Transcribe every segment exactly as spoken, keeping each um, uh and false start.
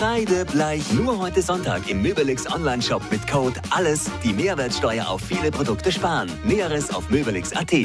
Beide bleich. Nur heute Sonntag im Möbelix Online-Shop mit Code ALLES die Mehrwertsteuer auf viele Produkte sparen. Näheres auf möbelix punkt at.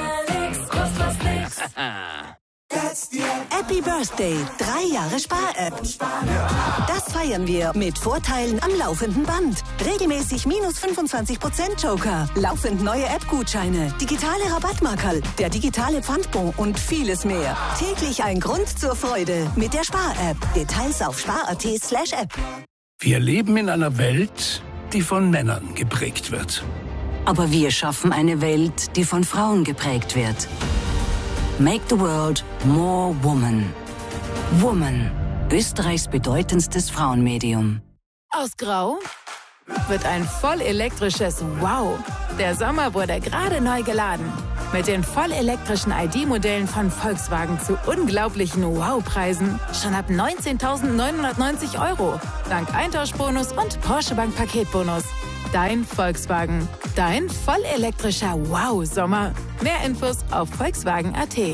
Happy Birthday, drei Jahre Spar-App. Das feiern wir mit Vorteilen am laufenden Band. Regelmäßig minus fünfundzwanzig Prozent Joker, laufend neue App-Gutscheine, digitale Rabattmarkerl, der digitale Pfandbon und vieles mehr. Täglich ein Grund zur Freude mit der Spar-App. Details auf spar punkt at slash app. Wir leben in einer Welt, die von Männern geprägt wird. Aber wir schaffen eine Welt, die von Frauen geprägt wird. Make the world more woman. Woman, Österreichs bedeutendstes Frauenmedium. Aus Grau wird ein vollelektrisches Wow. Der Sommer wurde gerade neu geladen. Mit den vollelektrischen I D-Modellen von Volkswagen zu unglaublichen Wow-Preisen. Schon ab neunzehntausendneunhundertneunzig Euro. Dank Eintauschbonus und Porsche Bank Paketbonus. Dein Volkswagen. Dein vollelektrischer Wow-Sommer. Mehr Infos auf volkswagen punkt at.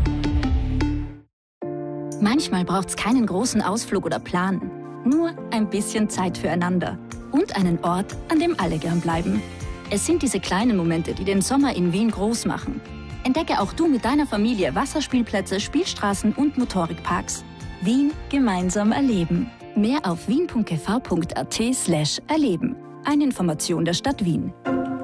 Manchmal braucht's keinen großen Ausflug oder Plan. Nur ein bisschen Zeit füreinander. Und einen Ort, an dem alle gern bleiben. Es sind diese kleinen Momente, die den Sommer in Wien groß machen. Entdecke auch du mit deiner Familie Wasserspielplätze, Spielstraßen und Motorikparks. Wien gemeinsam erleben. Mehr auf wien punkt g v punkt at slash erleben. Eine Information der Stadt Wien.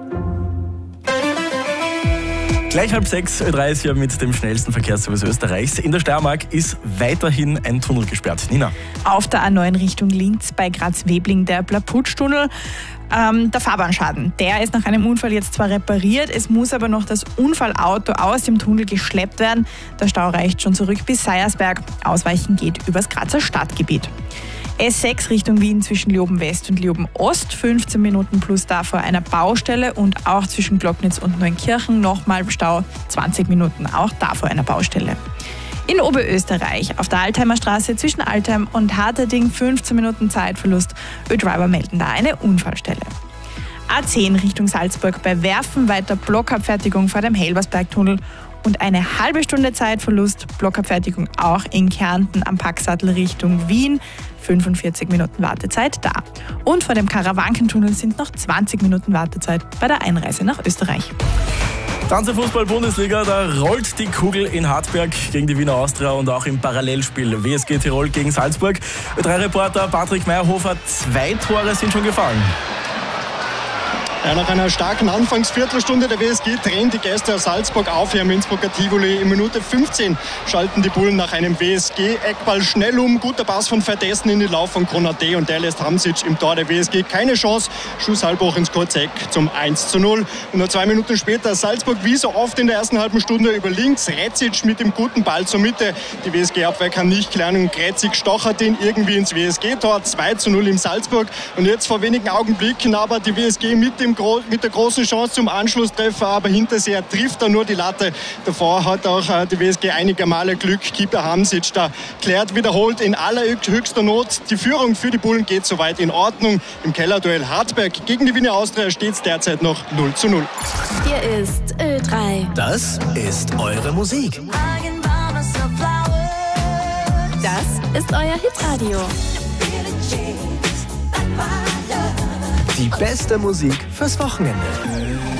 Gleich halb sechs, Ö drei ist ja mit dem schnellsten Verkehrsservice Österreichs. In der Steiermark ist weiterhin ein Tunnel gesperrt. Nina. Auf der A neun Richtung Linz bei Graz-Webling der Blaputsch-Tunnel. Ähm, der Fahrbahnschaden, der ist nach einem Unfall jetzt zwar repariert, es muss aber noch das Unfallauto aus dem Tunnel geschleppt werden. Der Stau reicht schon zurück bis Seiersberg. Ausweichen geht übers Grazer Stadtgebiet. S sechs Richtung Wien zwischen Leoben West und Leoben Ost, fünfzehn Minuten plus da vor einer Baustelle und auch zwischen Glocknitz und Neunkirchen nochmal Stau, zwanzig Minuten auch da vor einer Baustelle. In Oberösterreich auf der Altheimer Straße zwischen Altheim und Harterding fünfzehn Minuten Zeitverlust. Ö-Driver melden da eine Unfallstelle. A zehn Richtung Salzburg bei Werfen weiter Blockabfertigung vor dem Helbersbergtunnel und eine halbe Stunde Zeitverlust. Blockabfertigung auch in Kärnten am Packsattel Richtung Wien. fünfundvierzig Minuten Wartezeit da. Und vor dem Karawankentunnel sind noch zwanzig Minuten Wartezeit bei der Einreise nach Österreich. Fußball-Bundesliga, da rollt die Kugel in Hartberg gegen die Wiener Austria und auch im Parallelspiel W S G Tirol gegen Salzburg. Ö drei Reporter Patrick Meyerhofer, zwei Tore sind schon gefallen. Ja, nach einer starken Anfangsviertelstunde der W S G drehen die Gäste aus Salzburg auf hier im Innsbrucker Tivoli. In Minute fünfzehn schalten die Bullen nach einem W S G-Eckball schnell um. Guter Pass von Verdessen in den Lauf von Konate und der lässt Hamsic im Tor der W S G keine Chance. Schuss halb hoch ins kurze Eck zum eins zu null. Und nur zwei Minuten später Salzburg wie so oft in der ersten halben Stunde über links. Rezic mit dem guten Ball zur Mitte. Die W S G-Abwehr kann nicht klären und Rezic stochert den irgendwie ins W S G-Tor. zwei zu null im Salzburg. Und jetzt vor wenigen Augenblicken aber die W S G mit dem mit der großen Chance zum Anschlusstreffer, aber hinterseher trifft er nur die Latte. Davor hat auch die W S G einige Male Glück. Keeper Hamsic da klärt wiederholt in allerhöchster Not. Die Führung für die Bullen geht soweit in Ordnung. Im Kellerduell Hartberg gegen die Wiener Austria steht es derzeit noch null zu null. Hier ist Ö drei. Das ist eure Musik. Das ist euer Hitradio. Die beste Musik fürs Wochenende.